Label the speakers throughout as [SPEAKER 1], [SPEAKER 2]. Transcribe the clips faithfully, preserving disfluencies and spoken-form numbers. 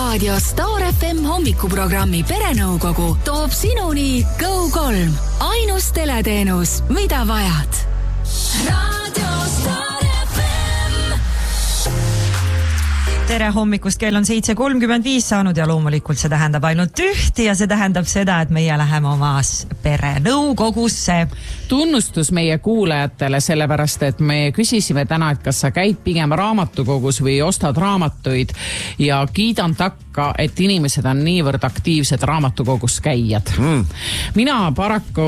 [SPEAKER 1] Raadio Star F M hommikuprogrammi Perenõukogu toob sinuni Go kolm. Ainus teleteenus, mida vajad. Raadio Star F M.
[SPEAKER 2] Tere hommikust, kell on seitse kolmkümmend viis saanud ja loomulikult see tähendab ainult ühti ja see tähendab seda, et meie läheme omas perenõukogusse.
[SPEAKER 3] Tunnustus meie kuulajatele, sellepärast, et me küsisime täna, et kas sa käid pigem raamatukogus või ostad raamatuid ja kiidan takka, et inimesed on niivõrd aktiivsed raamatukogus käijad. Mm. Mina paraku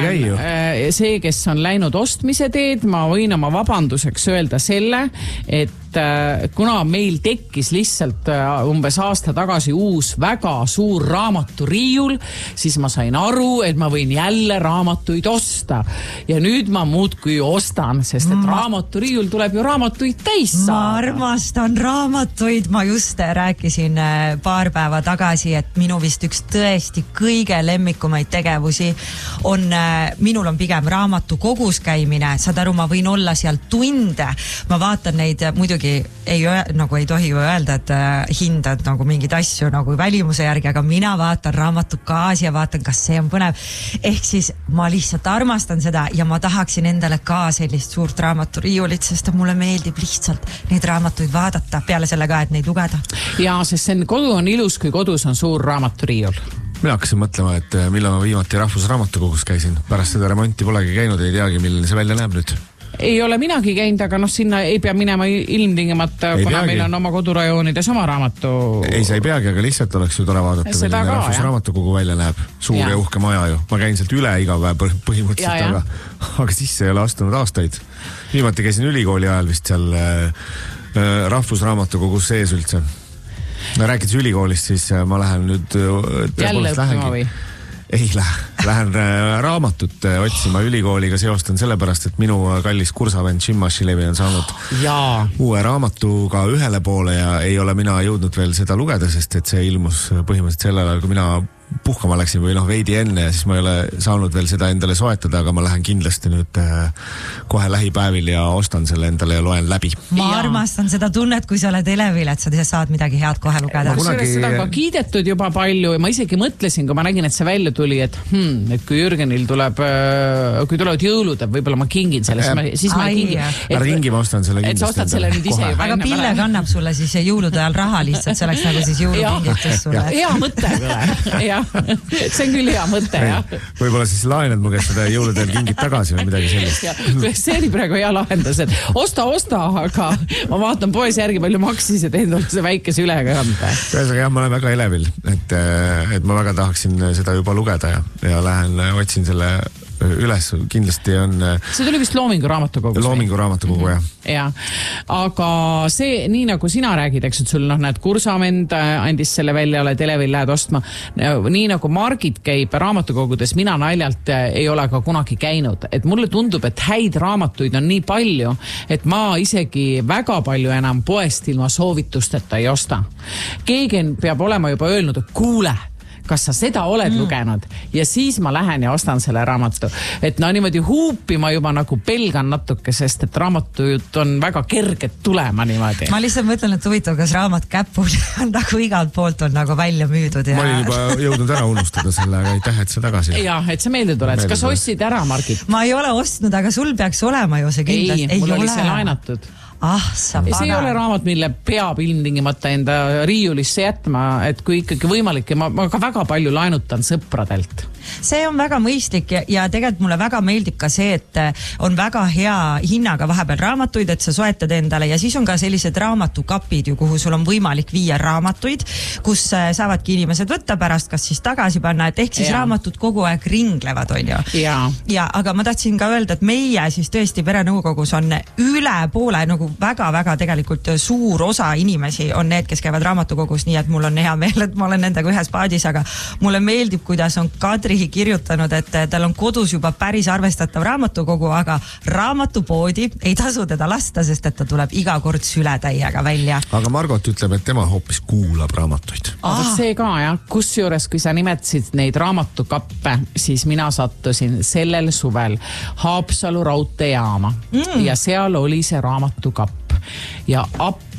[SPEAKER 3] olen see, kes on läinud ostmise teed, ma võin oma vabanduseks öelda selle, et kuna meil tekkis lihtsalt umbes aasta tagasi uus väga suur raamaturiiul, siis ma sain aru, et ma võin jälle raamatuid osta. Ja nüüd ma muudkui ostan, sest et ma... raamaturiiul tuleb ju raamatuid täis saada.
[SPEAKER 2] Ma armastan raamatuid. Ma just rääkisin paar päeva tagasi, et minu vist üks tõesti kõige lemmikumaid tegevusi on, minul on pigem raamatukogus käimine. Saad aru, ma võin olla seal tunde. Ma vaatan neid muidugi ei, nagu ei tohi ju öelda, et hindad nagu mingid asju nagu välimuse järgi, aga mina vaatan raamatukaasi ja vaatan, kas see on põnev. Ehk siis ma lihtsalt armastan seda ja ma tahaksin endale ka sellist suurt raamaturiiulit, sest mulle meeldib lihtsalt neid raamatuid vaadata, peale selle ka, et neid lugeda.
[SPEAKER 3] Ja, sest see kodu on ilus, kui kodus on suur raamaturiiul.
[SPEAKER 4] Mina hakkasin mõtlema, et millal ma viimati Rahvusraamatukogus käisin. Pärast seda remonti polegi käinud, ei teagi, milline see välja näeb nüüd.
[SPEAKER 3] Ei ole minagi käinud, aga noh, sinna ei pea minema ilmtingimata, kuna peagi. Meil on oma kodurajoonides oma raamatu.
[SPEAKER 4] Ei, sa ei peagi, aga lihtsalt oleks ju tore vaadata, milline Rahvusraamatukogu välja näeb. Suur ja. ja uhke maja ju. Ma käin sealt üle iga päev põhimõtteliselt, ja, aga, aga sisse ei ole astunud aastaid. Viimati käisin ülikooli ajal vist seal äh, Rahvusraamatukogus sees üldse. No, rääkides ülikoolist, siis ma lähen nüüd
[SPEAKER 3] jälle õppima või?
[SPEAKER 4] Ei lähe. Lähen raamatut otsima ülikooliga, seostan sellepärast, et minu kallis kursavend Jim Mashilevi on saanud
[SPEAKER 3] Jaa.
[SPEAKER 4] uue raamatuga ühele poole ja ei ole mina jõudnud veel seda lugeda, sest et see ilmus põhimõtteliselt sellel ajal, kui mina puhkama läksin või noh veidi enne ja siis ma ei ole saanud veel seda endale soetada, aga ma lähen kindlasti nüüd kohe lähipäevil ja ostan selle endale ja loen läbi.
[SPEAKER 2] Ma ja. armastan seda tunnet, kui sa oled elevil, et sa saad midagi head kohe lugeda.
[SPEAKER 3] Ma kunagi... Seda ka kiidetud juba palju ja ma isegi mõtlesin, kui ma nägin, et see välja tuli, et, hmm, et kui Jürgenil tuleb, kui tulevad jõulud, võib-olla ma kingin selle, siis ma, siis ma kingin.
[SPEAKER 4] Et, Ära kingi, ma ostan selle kindlasti.
[SPEAKER 3] Et sa ostad selle nüüd ise juba.
[SPEAKER 2] Aga Pille kannab sulle siis jõulude ajal raha lihtsalt, see oleks nagu siis jõulukingitus sulle.
[SPEAKER 3] Hea mõte, ja. See on küll hea mõte, jah.
[SPEAKER 4] Võib-olla siis laened mu käest seda jõuludel kingid tagasi või midagi sellist.
[SPEAKER 3] See oli praegu hea lahendus, et osta, osta, aga ma vaatan poes järgi palju maksis ja teen tule see väikese ülekande.
[SPEAKER 4] Ühesõnaga jah, ma olen väga elevil, et, et ma väga tahaksin seda juba lugeda ja, ja lähen otsin selle üles, kindlasti on...
[SPEAKER 3] See tuli vist Loomingu raamatukogus.
[SPEAKER 4] Loomingu raamatukogu, jah.
[SPEAKER 3] Ja. Aga see, nii nagu sina räägid, eks, et sul noh, näed, kursavend andis selle välja, oled elevil, lähed ostma. Nii nagu Margit käib raamatukogudes, mina naljalt ei ole ka kunagi käinud. Et mulle tundub, et häid raamatuid on nii palju, et ma isegi väga palju enam poest ilma soovitusteta ei osta. Keegi peab olema juba öelnud, et kuule, kas sa seda oled mm. lugenud ja siis ma lähen ja ostan selle raamatu. Et no niimoodi huupi ma juba nagu pelgan natuke, sest et raamatut on väga kerged tulema niimoodi.
[SPEAKER 2] Ma lihtsalt mõtlen, et huvitav, kas raamat käpul on nagu igalt poolt on nagu välja müüdud. Ja...
[SPEAKER 4] Ma olin juba jõudnud ära unustada selle, aga ei tähe, et see tagasi.
[SPEAKER 3] Jah, et see meelde tuled. Kas ostsid ära, Margit?
[SPEAKER 2] Ma ei ole ostnud, aga sul peaks olema ju see kindlasti.
[SPEAKER 3] Ei, mul ei oli see laenatud.
[SPEAKER 2] Ah, sa
[SPEAKER 3] see ei ole raamat, mille peab ilmtingimata enda riiulisse jätma, et kui ikkagi võimalik, ma, ma ka väga palju laenutan sõpradelt.
[SPEAKER 2] See on väga mõistlik ja, ja tegelikult mulle väga meeldib ka see, et on väga hea hinnaga vahepeal raamatuid, et sa soetad endale ja siis on ka sellised raamatukapid ju, kuhu sul on võimalik viia raamatuid, kus saavadki inimesed võtta pärast, kas siis tagasi panna, et ehk siis ja. raamatud kogu aeg ringlevad, on ju.
[SPEAKER 3] Ja.
[SPEAKER 2] ja aga ma tahtsin ka öelda, et meie siis tõesti perenõukogus on üle poole nagu väga-väga tegelikult suur osa inimesi on need, kes käivad raamatukogus, nii et mul on hea meel, et ma olen nendega ühes paadis, aga mulle meeldib, kuidas on Kadri kirjutanud, et tal on kodus juba päris arvestatav raamatukogu, aga raamatupoodi ei tasu teda lasta, sest et ta tuleb iga kord sületäiega välja.
[SPEAKER 4] Aga Margot ütleb, et tema hoopis kuulab raamatuid.
[SPEAKER 3] Ah. See ka, jah. Kusjuures, kui sa nimetasid neid raamatukappe, siis mina sattusin sellel suvel Haapsalu raudteejaama mm. ja seal oli see raamatukapp ja appi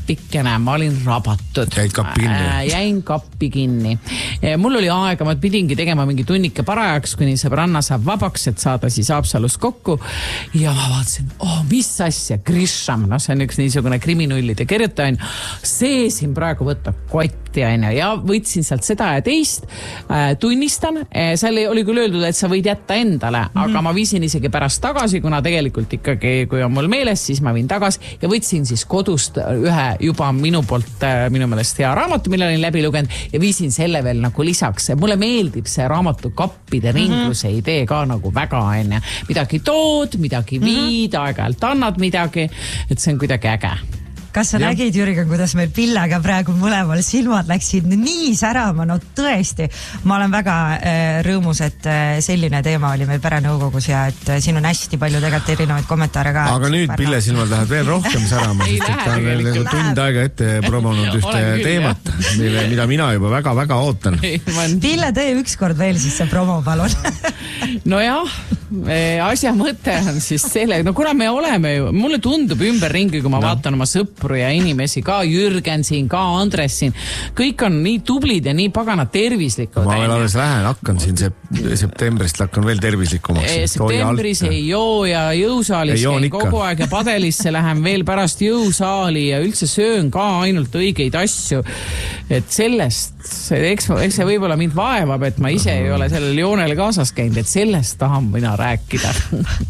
[SPEAKER 3] appikene, ma olin rabatud.
[SPEAKER 4] Jäid kappi kinni?
[SPEAKER 3] Äh, jäin kappi kinni. Mul oli aega, ma pidingi tegema mingi tunnike parajaks, kuni sõbranna saab vabaks, et saada siis Haapsalus kokku. Ja ma vaatasin, oh, mis asja, Grisham, no see on üks niisugune kriminullide kirjutaja. See siin praegu võtta kotti aine ja võtsin sealt seda ja teist. Äh, tunnistan, äh, seal oli küll öeldud, et sa võid jätta endale, mm-hmm. aga ma viisin isegi pärast tagasi, kuna tegelikult ikkagi, kui on mul meeles, siis ma viin tagasi ja võtsin siis kodust ühe juba minu poolt minu meelest hea raamatu, mille olin läbi lugenud ja viisin selle veel nagu lisaks. Mulle meeldib see raamatukappide ringluse mm-hmm. idee ka nagu väga enne. Midagi tood, midagi viid, mm-hmm. aeg-ajalt annad midagi, et see on kuidagi äge.
[SPEAKER 2] Kas sa ja. nägid, Jürgen, kuidas meil Pillega praegu mõlemal silmad läksid nii särama? No tõesti, ma olen väga äh, rõõmus, et äh, selline teema oli meil perenõukogus ja et äh, siin on hästi palju tegelikult erinevaid kommentaare ka.
[SPEAKER 4] Aga nüüd Pille silmad lähevad veel rohkem särama, sest et ta on veel tund aega ette promonud ühte teemat, mille, mida mina juba väga-väga ootan.
[SPEAKER 2] Pille, tee ükskord veel siis see promo, palun.
[SPEAKER 3] Nojah, asja mõte on siis selle, no kuna me oleme ju, mulle tundub ümberringi, kui ma no. vaatan oma sõpru ja inimesi, ka Jürgen siin, ka Andres siin, kõik on nii tublid ja nii pagana tervislikud.
[SPEAKER 4] Ma veel alles lähen, hakkan siin septembrist, hakkan veel tervislikumaks.
[SPEAKER 3] Septembris ei joo ja jõusaalis käin kogu aeg ja padelisse lähen veel pärast jõusaali ja üldse söön ka ainult õigeid asju. Et sellest, eks, eks see võib-olla mind vaevab, et ma ise ei ole sellel joonel kaasas käinud, et sellest tahan mina rääkida.